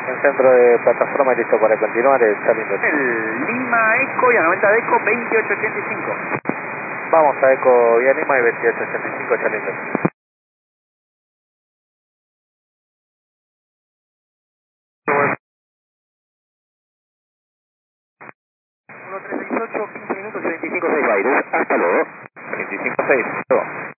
En centro de plataforma y listo para continuar, Charlie. El Lima Eco y a 90 de Eco 2885. Vamos a Eco vía Lima y 2885, Charlie. 1368, 15 minutos y 25.6 Bairros. Hasta luego. 25.6.